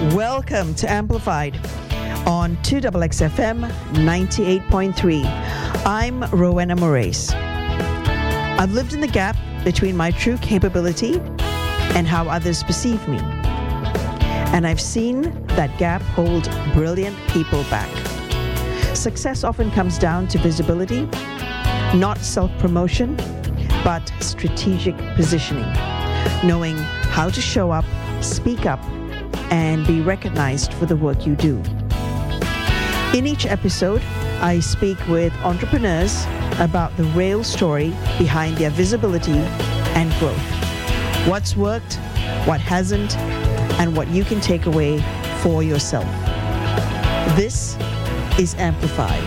Welcome to Amplified on 2XXFM 98.3. I'm Rowena Moraes. I've lived in the gap between my true capability and how others perceive me. And I've seen that gap hold brilliant people back. Success often comes down to visibility, not self-promotion, but strategic positioning, knowing how to show up, speak up, and be recognized for the work you do. In each episode, I speak with entrepreneurs about the real story behind their visibility and growth. What's worked, what hasn't, and what you can take away for yourself. This is Amplified.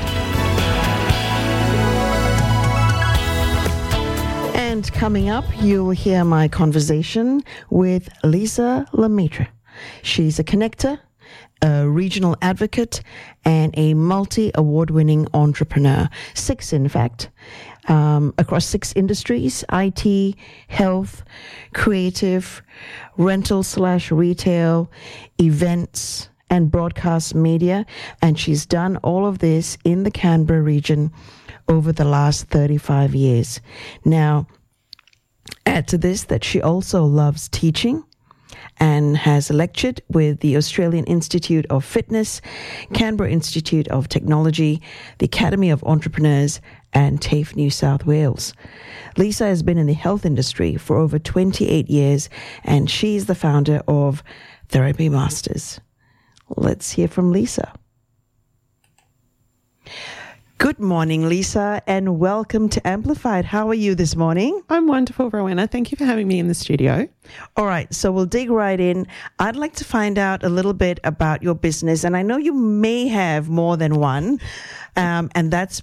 And coming up, you'll hear my conversation with Lisa Lemaitre. She's a connector, a regional advocate, and a multi-award-winning entrepreneur. 6, in fact, across 6 industries: IT, health, creative, rental/retail, events, and broadcast media. And she's done all of this in the Canberra region over the last 35 years. Now, add to this that she also loves teaching and has lectured with the Australian Institute of Fitness, Canberra Institute of Technology, the Academy of Entrepreneurs, and TAFE New South Wales. Lisa has been in the health industry for over 28 years, and she's the founder of Therapy Masters. Let's hear from Lisa. Good morning, Lisa, and welcome to Amplified. How are you this morning? I'm wonderful, Rowena. Thank you for having me in the studio. All right, so we'll dig right in. I'd like to find out a little bit about your business, and I know you may have more than one, and that's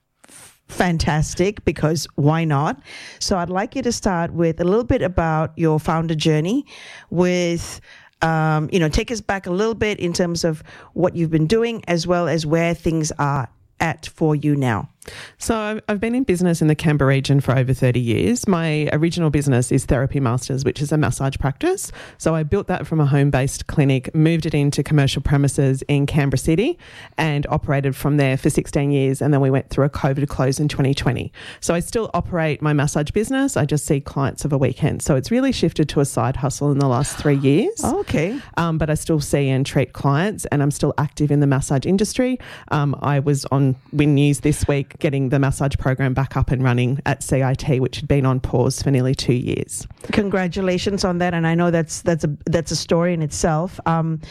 fantastic because why not? So I'd like you to start with a little bit about your founder journey with take us back a little bit in terms of what you've been doing as well as where things are at for you now. So I've been in business in the Canberra region for over 30 years. My original business is Therapy Masters, which is a massage practice. So I built that from a home-based clinic, moved it into commercial premises in Canberra City and operated from there for 16 years. And then we went through a COVID close in 2020. So I still operate my massage business. I just see clients of a weekend. So it's really shifted to a side hustle in the last 3 years. Oh, okay. But I still see and treat clients, and I'm still active in the massage industry. I was on Win News this week getting the massage program back up and running at CIT, which had been on pause for nearly 2 years. Congratulations on that, and I know that's a story in itself.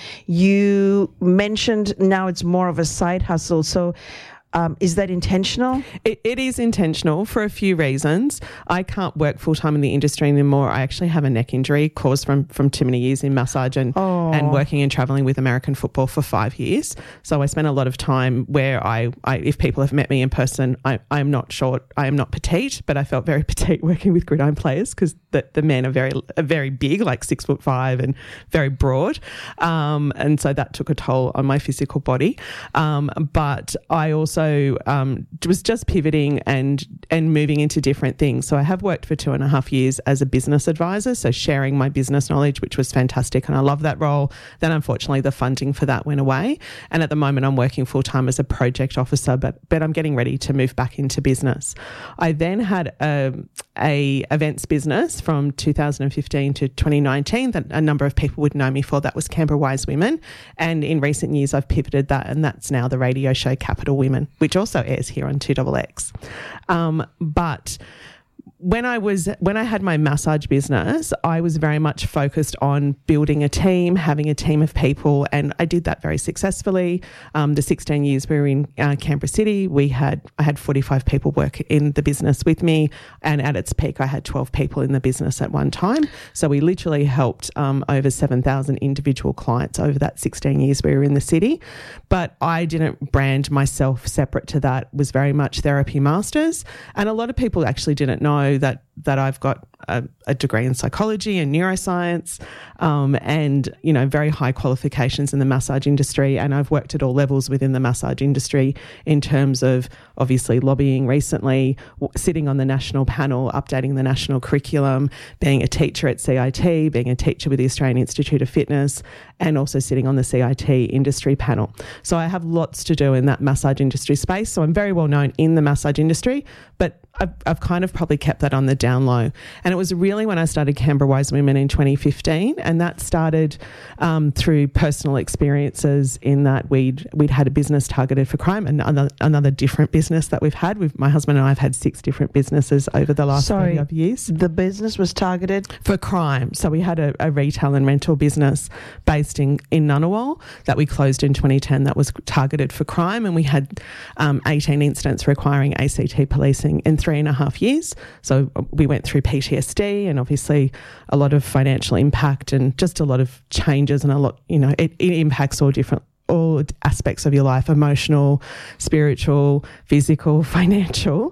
You mentioned now it's more of a side hustle, so is that intentional? It is intentional for a few reasons. I can't work full-time in the industry anymore. I actually have a neck injury caused from too many years in massage and working and travelling with American football for 5 years. So I spent a lot of time where I if people have met me in person, I'm not short, I am not petite, but I felt very petite working with gridiron players because the men are very big, like 6'5" and very broad. And so that took a toll on my physical body. But I also was just pivoting and moving into different things. So I have worked for 2.5 years as a business advisor, so sharing my business knowledge, which was fantastic, and I love that role. Then unfortunately the funding for that went away, and at the moment I'm working full-time as a project officer, but I'm getting ready to move back into business. I then had a events business from 2015 to 2019 that a number of people would know me for. That was Canberra Wise Women, and in recent years I've pivoted that, and that's now the radio show Capital Women, which also airs here on 2XX. But when I had my massage business, I was very much focused on building a team, having a team of people, and I did that very successfully. The 16 years we were in Canberra City, I had 45 people work in the business with me, and at its peak, I had 12 people in the business at one time. So we literally helped over 7,000 individual clients over that 16 years we were in the city. But I didn't brand myself separate to that. It was very much Therapy Masters, and a lot of people actually didn't know know that I've got a degree in psychology and neuroscience, and, you know, very high qualifications in the massage industry. And I've worked at all levels within the massage industry in terms of obviously lobbying recently, sitting on the national panel, updating the national curriculum, being a teacher at CIT, being a teacher with the Australian Institute of Fitness, and also sitting on the CIT industry panel. So I have lots to do in that massage industry space. So I'm very well known in the massage industry, but I've kind of probably kept that on the down low. And it was really when I started Canberra Wise Women in 2015, and that started through personal experiences in that we'd had a business targeted for crime, and another different business that we've had. My husband and I have had 6 different businesses over the last 30 years. The business was targeted? For crime. So we had a retail and rental business based in Ngunnawal that we closed in 2010 that was targeted for crime, and we had 18 incidents requiring ACT policing in 3.5 years. So we went through PTSD and obviously a lot of financial impact and just a lot of changes, and a lot, you know, it impacts all aspects of your life: emotional, spiritual, physical, financial.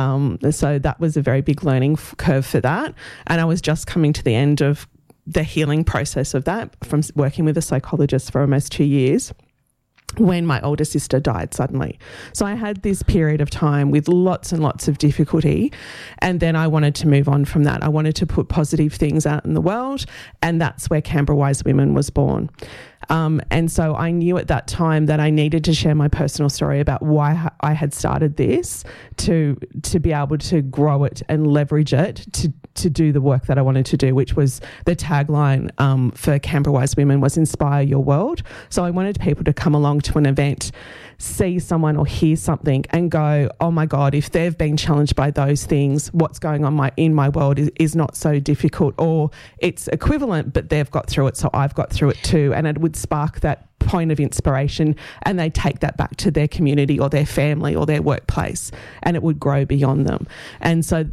So that was a very big learning curve for that. And I was just coming to the end of the healing process of that from working with a psychologist for almost 2 years, when my older sister died suddenly. So I had this period of time with lots and lots of difficulty, and then I wanted to move on from that. I wanted to put positive things out in the world, and that's where Canberra Wise Women was born. And so I knew at that time that I needed to share my personal story about why I had started this to be able to grow it and leverage it to do the work that I wanted to do, which was the tagline for Canberra Wise Women was Inspire Your World. So I wanted people to come along to an event, see someone or hear something and go, oh my God, if they've been challenged by those things, what's going on in my world is not so difficult, or it's equivalent, but they've got through it, so I've got through it too. And it would spark that point of inspiration, and they take that back to their community or their family or their workplace, and it would grow beyond them. And so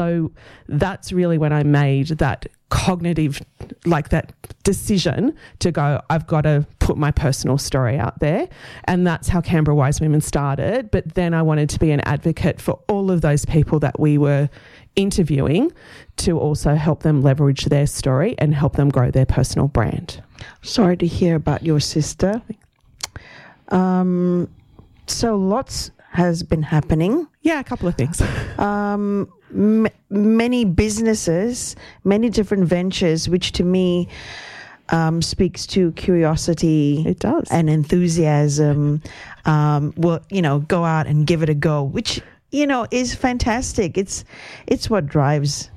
that's really when I made that cognitive, like that decision to go, I've got to put my personal story out there. And that's how Canberra Wise Women started. But then I wanted to be an advocate for all of those people that we were interviewing to also help them leverage their story and help them grow their personal brand. Sorry to hear about your sister. So lots has been happening. Yeah, a couple of things. Many businesses, many different ventures, which to me speaks to curiosity. It does. And enthusiasm. Will, you know, go out and give it a go, which, you know, is fantastic. It's what drives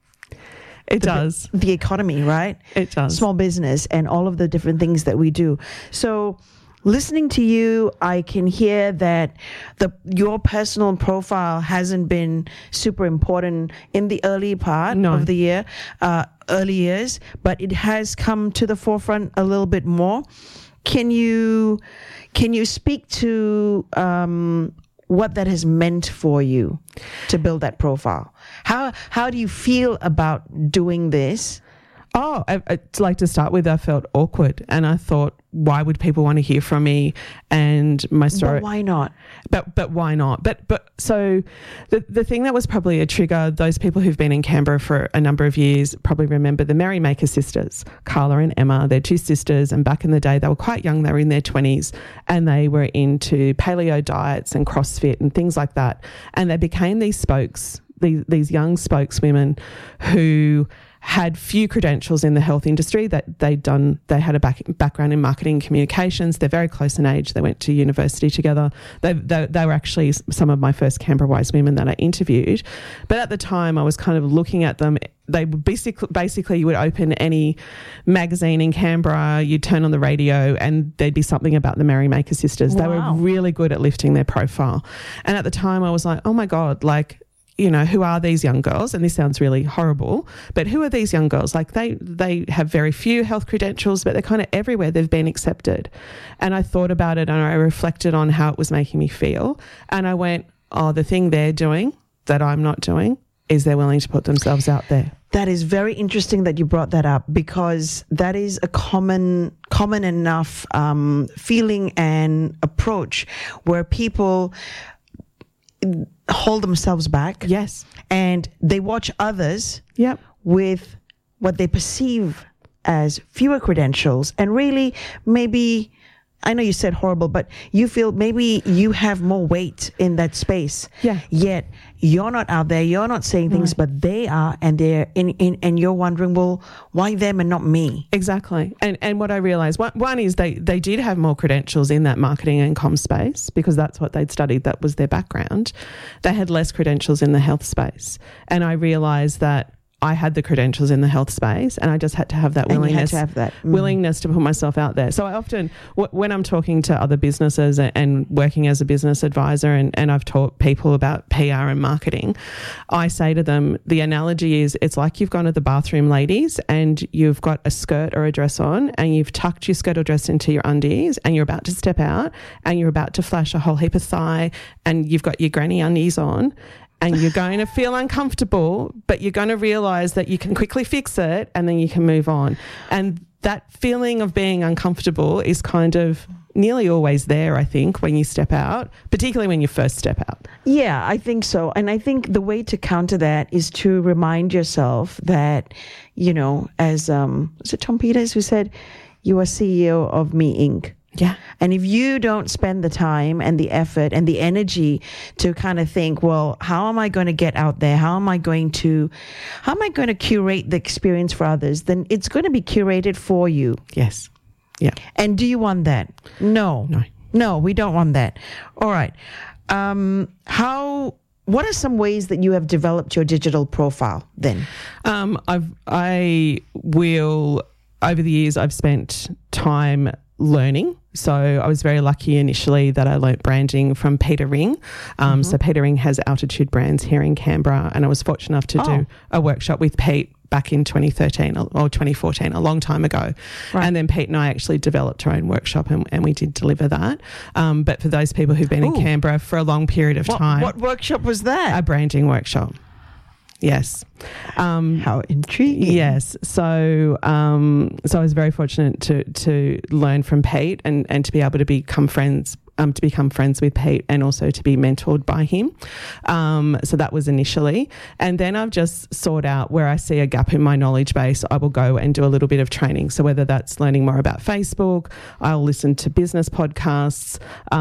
the economy, right? It does. Small business and all of the different things that we do. So listening to you, I can hear that your personal profile hasn't been super important in the early part of the year, early years, but it has come to the forefront a little bit more. Can you speak to what that has meant for you to build that profile? How do you feel about doing this? Oh, I'd like to start with, I felt awkward, and I thought, why would people want to hear from me and my story? But why not? But why not? But so the thing that was probably a trigger, those people who've been in Canberra for a number of years probably remember the Merrymaker sisters, Carla and Emma. They're 2 sisters, and back in the day they were quite young. They were in their 20s, and they were into paleo diets and CrossFit and things like that. And they became these young spokeswomen who had few credentials in the health industry. That they had a background in marketing and communications. They're very close in age. They went to university together. They were actually some of my first Canberra Wise Women that I interviewed. But at the time I was kind of looking at them. They would basically you would open any magazine in Canberra, you'd turn on the radio, and there'd be something about the Merrymaker sisters. Wow. They were really good at lifting their profile. And at the time I was like, oh my God, like, you know, who are these young girls? And this sounds really horrible, but who are these young girls? Like they have very few health credentials, but they're kind of everywhere. They've been accepted. And I thought about it and I reflected on how it was making me feel. And I went, oh, the thing they're doing that I'm not doing is they're willing to put themselves out there. That is very interesting that you brought that up, because that is a common enough feeling and approach where people hold themselves back. Yes. And they watch others Yep. with what they perceive as fewer credentials, and really maybe, I know you said horrible, but you feel maybe you have more weight in that space. Yeah. Yet you're not out there, you're not saying things, but they are, and they're and you're wondering, well, why them and not me? Exactly. And what I realised, one is they did have more credentials in that marketing and comm space because that's what they'd studied. That was their background. They had less credentials in the health space. And I realised that I had the credentials in the health space, and I just had to have that willingness. And you had to have that. Willingness to put myself out there. So I often, when I'm talking to other businesses and working as a business advisor, and I've taught people about PR and marketing, I say to them, the analogy is, it's like you've gone to the bathroom, ladies, and you've got a skirt or a dress on, and you've tucked your skirt or dress into your undies, and you're about to step out, and you're about to flash a whole heap of thigh, and you've got your granny undies on. And you're going to feel uncomfortable, but you're going to realise that you can quickly fix it and then you can move on. And that feeling of being uncomfortable is kind of nearly always there, I think, when you step out, particularly when you first step out. Yeah, I think so. And I think the way to counter that is to remind yourself that, you know, as was it Tom Peters who said, you are CEO of Me Inc.? Yeah. And if you don't spend the time and the effort and the energy to kind of think, well, how am I going to get out there? How am I going to curate the experience for others? Then it's going to be curated for you. Yes. Yeah. And do you want that? No. No, we don't want that. All right. What are some ways that you have developed your digital profile then? Over the years, I've spent time learning. So I was very lucky initially that I learnt branding from Peter Ring. So Peter Ring has Altitude Brands here in Canberra, and I was fortunate enough to do a workshop with Pete back in 2013 or 2014, a long time ago. Right. And then Pete and I actually developed our own workshop, and we did deliver that. But for those people who've been in Canberra for a long period of time. What workshop was that? A branding workshop. Yes. How intriguing. Yes. So I was very fortunate to learn from Pete and to be able to become friends with Pete, and also to be mentored by him. So that was initially. And then I've just sought out where I see a gap in my knowledge base, I will go and do a little bit of training. So whether that's learning more about Facebook, I'll listen to business podcasts.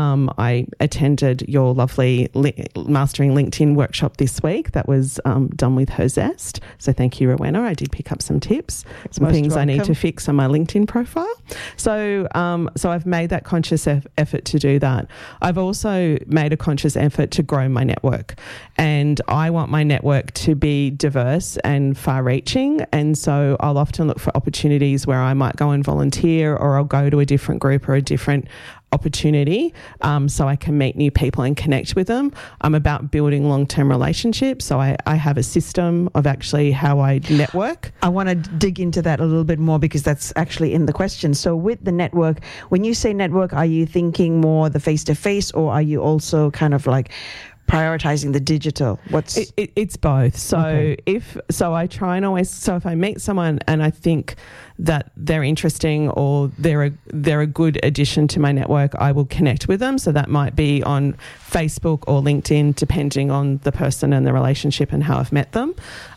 I attended your lovely Mastering LinkedIn workshop this week that was done with Her Zest. So thank you, Rowena. I did pick up some tips, some things I need to fix on my LinkedIn profile. So I've made that conscious effort to do that. I've also made a conscious effort to grow my network, and I want my network to be diverse and far-reaching, and so I'll often look for opportunities where I might go and volunteer, or I'll go to a different group or a different opportunity so I can meet new people and connect with them. I'm about building long-term relationships, so I have a system of actually how I network. I want to dig into that a little bit more because that's actually in the question. So with the network, when you say network, are you thinking more the face-to-face, or are you also kind of like prioritizing the digital? It's both. So I try and always, so if I meet someone and I think that they're interesting or they're a good addition to my network, I will connect with them. So that might be on Facebook or LinkedIn, depending on the person and the relationship and how I've met them.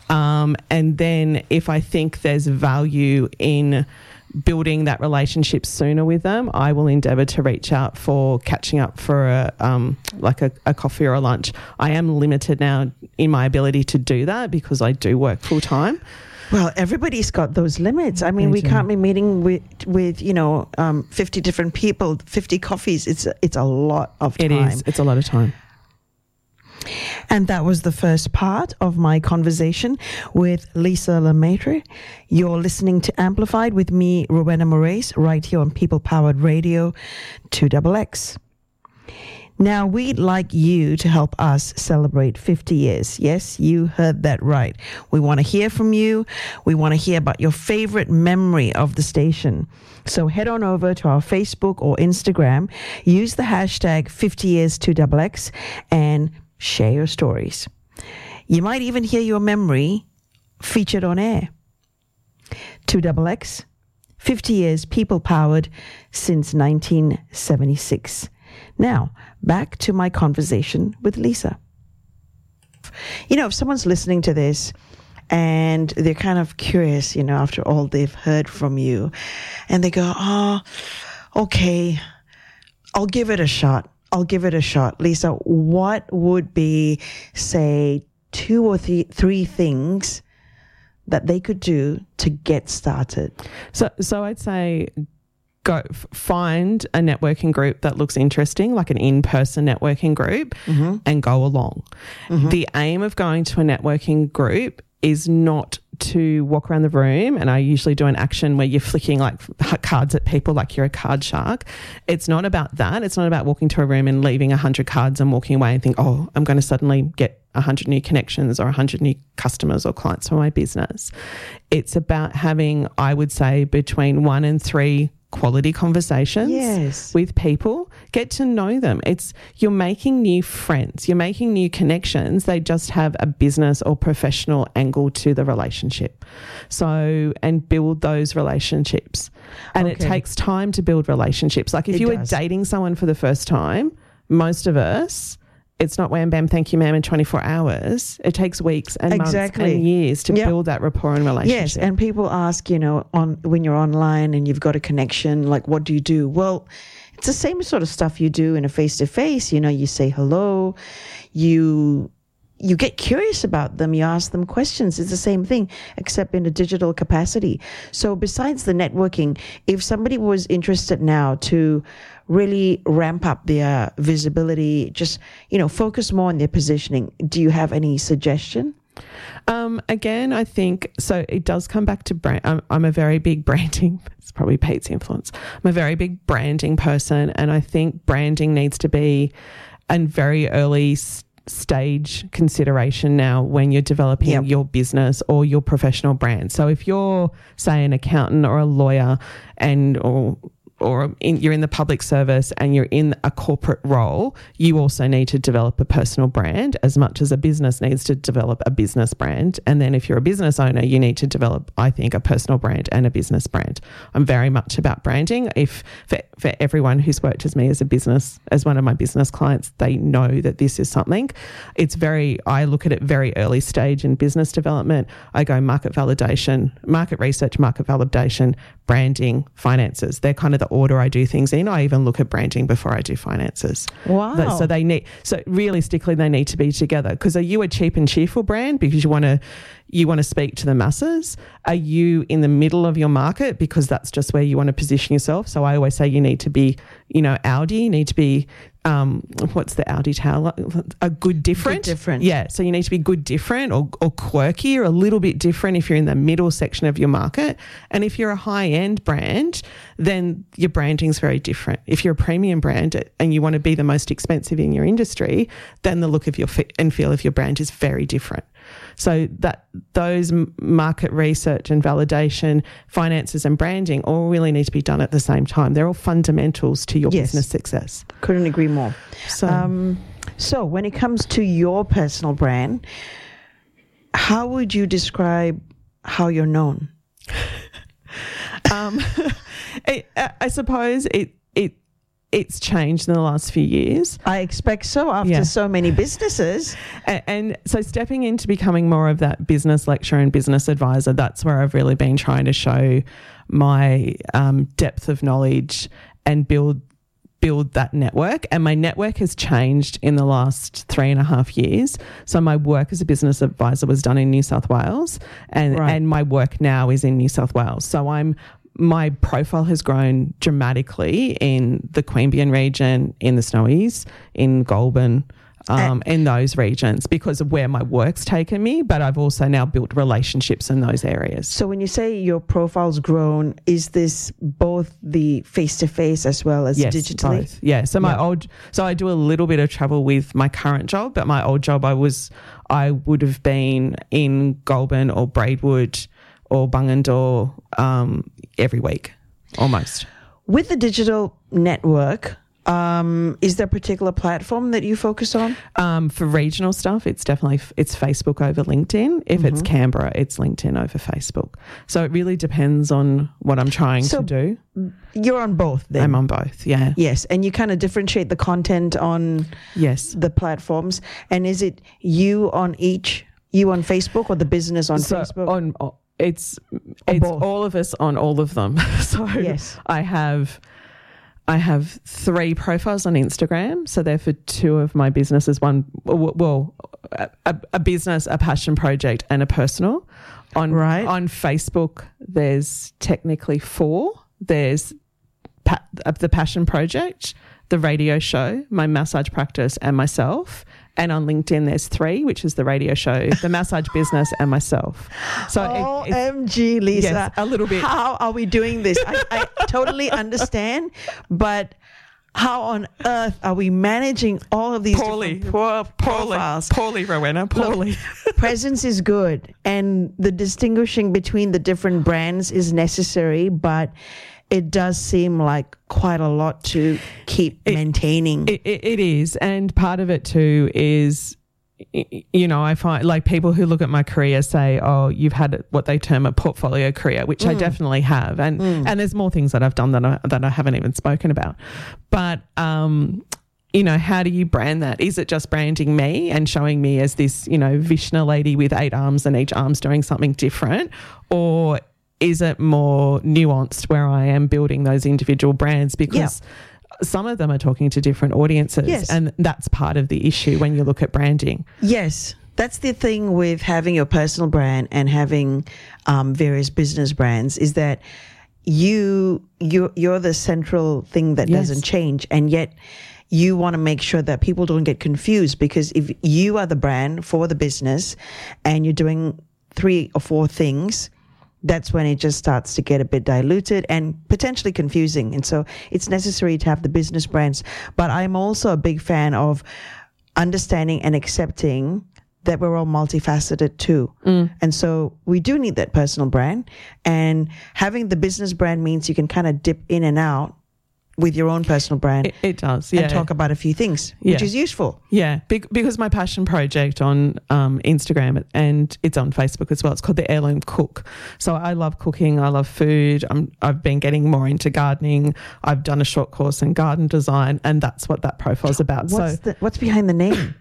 And then if I think there's value in building that relationship sooner with them, I will endeavour to reach out for catching up for a coffee or a lunch. I am limited now in my ability to do that because I do work full time. Well, everybody's got those limits. I mean, we can't be meeting with 50 different people, 50 coffees. It's a lot of time. It is. It's a lot of time. And that was the first part of my conversation with Lisa Lemaitre. You're listening to Amplified with me, Rowena Moraes, right here on People Powered Radio 2XX. Now, we'd like you to help us celebrate 50 years. Yes, you heard that right. We want to hear from you. We want to hear about your favorite memory of the station. So head on over to our Facebook or Instagram, use the hashtag 50years2XX, and share your stories. You might even hear your memory featured on air. 2XX, 50 years people powered since 1976. Now, back to my conversation with Lisa. if someone's listening to this and they're kind of curious, after all they've heard from you, and they go, oh, okay, I'll give it a shot. Lisa, what would be, say, 2 or 3 things that they could do to get started? So I'd say go find a networking group that looks interesting, like an in-person networking group, and go along. The aim of going to a networking group is not to walk around the room, and I usually do an action where you're flicking like cards at people like you're a card shark. It's not about that. It's not about walking to a room and leaving 100 cards and walking away and think, oh, I'm going to suddenly get 100 new connections or 100 new customers or clients for my business. It's about having, I would say, between 1 and 3 quality conversations with people. Get to know them. You're making new friends. You're making new connections. They just have a business or professional angle to the relationship. So, and build those relationships. And it takes time to build relationships. Like if you were dating someone for the first time, most of us, it's not wham, bam, thank you, ma'am, in 24 hours. It takes weeks and months and years to build that rapport and relationship. Yes, and people ask, when you're online and you've got a connection, like, what do you do? Well, it's the same sort of stuff you do in a face-to-face. You say hello, you get curious about them, you ask them questions. It's the same thing, except in a digital capacity. So besides the networking, if somebody was interested now to really ramp up their visibility, just, focus more on their positioning, do you have any suggestion? Again, I think, so it does come back to brand. I'm a very big branding, it's probably Pete's influence. I'm a very big branding person, and I think branding needs to be a very early stage consideration now when you're developing your business or your professional brand. So if you're, say, an accountant or a lawyer you're in the public service and you're in a corporate role, you also need to develop a personal brand as much as a business needs to develop a business brand. And then if you're a business owner, you need to develop, I think, a personal brand and a business brand. I'm very much about branding. For everyone who's worked with me as one of my business clients, they know that this is something. I look at it very early stage in business development. I go market validation, market research, market validation, branding, finances. They're kind of the order I do things in. I even look at branding before I do finances. Wow. So realistically, they need to be together. Because are you a cheap and cheerful brand because you want to speak to the masses? Are you in the middle of your market because that's just where you want to position yourself? So I always say you need to be, Audi, you need to be, what's the Audi towel? A good different. Good different. Yeah. So you need to be good different or quirky or a little bit different if you're in the middle section of your market. And if you're a high-end brand, then your branding's very different. If you're a premium brand and you want to be the most expensive in your industry, then the look of your fit and feel of your brand is very different. So those market research and validation, finances and branding all really need to be done at the same time. They're all fundamentals to your business success. Couldn't agree more. So when it comes to your personal brand, how would you describe how you're known? I suppose it's changed in the last few years. I expect so after so many businesses. And so stepping into becoming more of that business lecturer and business advisor, that's where I've really been trying to show my depth of knowledge and build that network. And my network has changed in the last 3.5 years. So my work as a business advisor was done in New South Wales and my work now is in New South Wales. So my profile has grown dramatically in the Queanbeyan region, in the Snowies, in Goulburn, in those regions because of where my work's taken me, but I've also now built relationships in those areas. So when you say your profile's grown, is this both the face-to-face as well as digitally? Both. Yeah. So I do a little bit of travel with my current job, but my old job I would have been in Goulburn or Braidwood or Bungendore every week, almost. With the digital network, Is there a particular platform that you focus on? For regional stuff, it's definitely it's Facebook over LinkedIn. If it's Canberra, it's LinkedIn over Facebook. So it really depends on what I'm trying to do. You're on both then? I'm on both, yeah. Yes, and you kind of differentiate the content on the platforms. And is it you on Facebook or the business on Facebook? It's all of us on all of them. So I have 3 profiles on Instagram. So they're for 2 of my businesses. One, a business, a passion project, and a personal. On Facebook, there's technically 4. There's the passion project, the radio show, my massage practice, and myself. And on LinkedIn, there's 3, which is the radio show, the massage business, and myself. So OMG, Lisa. Yes, a little bit. How are we doing this? I totally understand, but how on earth are we managing all of these profiles? Poorly, Rowena, poorly. Look, presence is good, and the distinguishing between the different brands is necessary, but it does seem like quite a lot to keep maintaining. It is. And part of it too is, I find like people who look at my career say, oh, you've had what they term a portfolio career, which I definitely have. And there's more things that I've done that I haven't even spoken about. But, how do you brand that? Is it just branding me and showing me as this, Vishnu lady with 8 arms and each arm's doing something different? Or is it more nuanced where I am building those individual brands? Because some of them are talking to different audiences and that's part of the issue when you look at branding. Yes. That's the thing with having your personal brand and having various business brands is that you're the central thing that doesn't change, and yet you want to make sure that people don't get confused, because if you are the brand for the business and you're doing 3 or 4 things, that's when it just starts to get a bit diluted and potentially confusing. And so it's necessary to have the business brands. But I'm also a big fan of understanding and accepting that we're all multifaceted too. And so we do need that personal brand. And having the business brand means you can kind of dip in and out with your own personal brand. It does, yeah. And talk about a few things, which is useful. Yeah, because my passion project on Instagram and it's on Facebook as well, it's called The Heirloom Cook. So I love cooking, I love food. I've been getting more into gardening. I've done a short course in garden design, and that's what that profile is about. What's behind the name?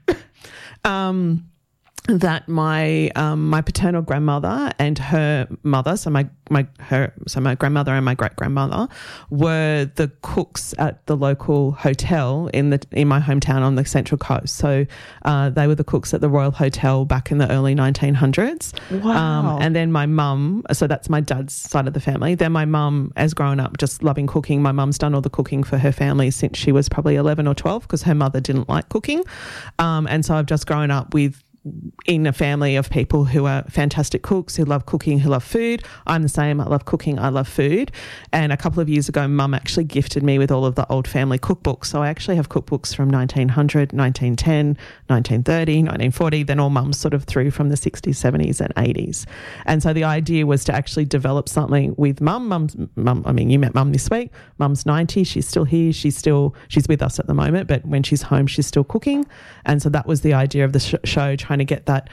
That my paternal grandmother and her mother, so my grandmother and my great grandmother, were the cooks at the local hotel in my hometown on the Central Coast. So they were the cooks at the Royal Hotel back in the early 1900s. Wow! And then my mum, so that's my dad's side of the family. Then my mum, as growing up, just loving cooking. My mum's done all the cooking for her family since she was probably 11 or 12 because her mother didn't like cooking, and so I've just grown up in a family of people who are fantastic cooks, who love cooking, who love food. I'm the same. I love cooking. I love food. And a couple of years ago, Mum actually gifted me with all of the old family cookbooks. So I actually have cookbooks from 1900, 1910, 1930, 1940, then all Mum's sort of through from the 60s, 70s and 80s. And so the idea was to actually develop something with Mum. Mum, I mean, you met Mum this week. Mum's 90. She's still here. She's with us at the moment, but when she's home, she's still cooking. And so that was the idea of the show, trying to get that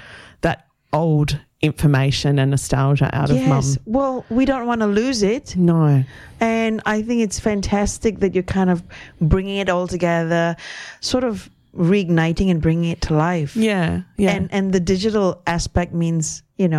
old information and nostalgia out of Mum. Well, we don't want to lose it. No. And I think it's fantastic that you're kind of bringing it all together, sort of reigniting and bringing it to life. Yeah. And the digital aspect means,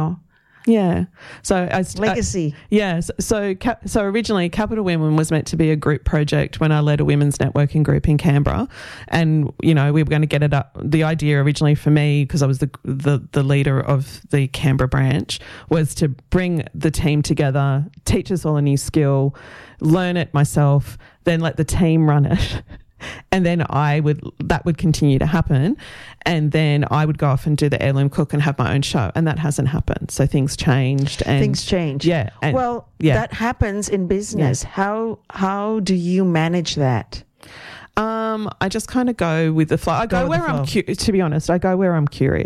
Yeah. So legacy. So originally Capital Women was meant to be a group project when I led a women's networking group in Canberra, and we were going to get it up. The idea originally for me, because I was the leader of the Canberra branch, was to bring the team together, teach us all a new skill, learn it myself, then let the team run it. And then that would continue to happen. And then I would go off and do the Heirloom Cook and have my own show. And that hasn't happened. So things changed. Yeah. That happens in business. Yeah. How do you manage that? I just kind of go with the flow. To be honest, I go where I'm curious.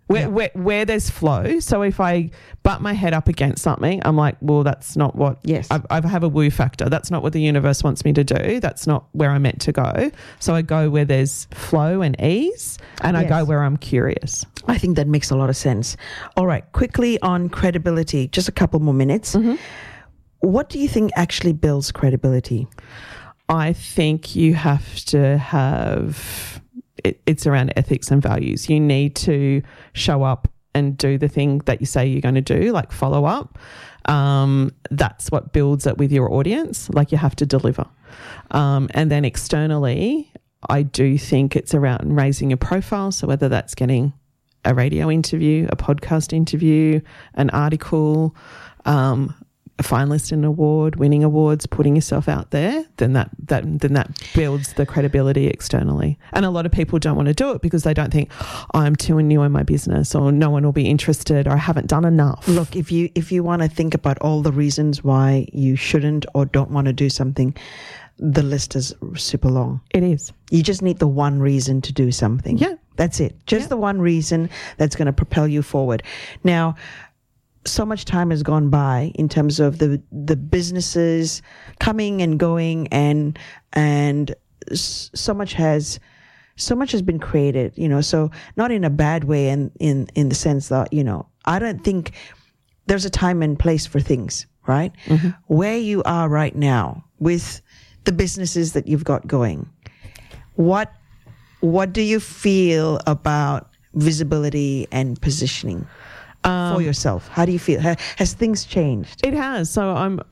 where there's flow. So if I butt my head up against something, I'm like, well, that's not what. Yes. I have a woo factor. That's not what the universe wants me to do. That's not where I'm meant to go. So I go where there's flow and ease, and I go where I'm curious. I think that makes a lot of sense. All right, quickly on credibility, just a couple more minutes. Mm-hmm. What do you think actually builds credibility? I think you have to have... It's around ethics and values. You need to show up and do the thing that you say you're going to do, like follow up. That's what builds it with your audience. Like you have to deliver. And then externally, I do think it's around raising your profile. So whether that's getting a radio interview, a podcast interview, an article, a finalist in an award, winning awards, putting yourself out there, then that builds the credibility externally. And a lot of people don't want to do it because they don't think, I'm too new in my business, or no one will be interested, or I haven't done enough. Look, if you want to think about all the reasons why you shouldn't or don't want to do something, the list is super long. It is. You just need the one reason to do something. Yeah. That's it. Just the one reason that's going to propel you forward. Now, so much time has gone by in terms of the businesses coming and going, and so much has been created, so not in a bad way, and in the sense that, I don't think there's a time and place for things, right? Mm-hmm. Where you are right now with the businesses that you've got going, what do you feel about visibility and positioning for yourself? How do you feel? Has things changed? It has. So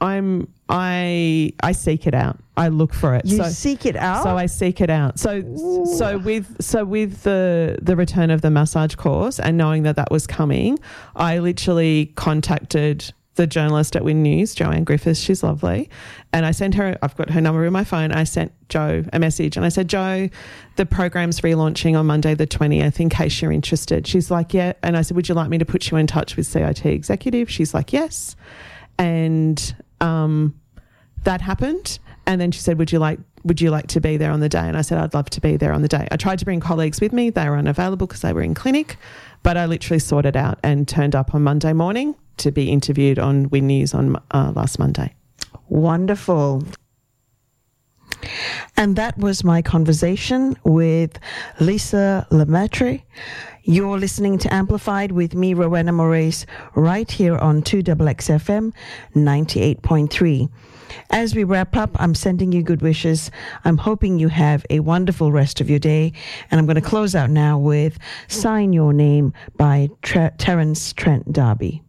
I seek it out. I look for it. You seek it out? So I seek it out. So with the return of the massage course and knowing that was coming, I literally contacted the journalist at Win News, Joanne Griffiths. She's lovely. And I sent her, I've got her number in my phone. I sent Jo a message and I said, Jo, the program's relaunching on Monday the 20th in case you're interested. She's like, yeah. And I said, would you like me to put you in touch with CIT executive? She's like, yes. And that happened. And then she said, would you like to be there on the day? And I said, I'd love to be there on the day. I tried to bring colleagues with me. They were unavailable because they were in clinic. But I literally sorted out and turned up on Monday morning to be interviewed on Win News on last Monday. Wonderful. And that was my conversation with Lisa Lemaitre. You're listening to Amplified with me, Rowena Moraes, right here on 2XXFM 98.3. As we wrap up, I'm sending you good wishes. I'm hoping you have a wonderful rest of your day. And I'm going to close out now with Sign Your Name by Terence Trent D'Arby.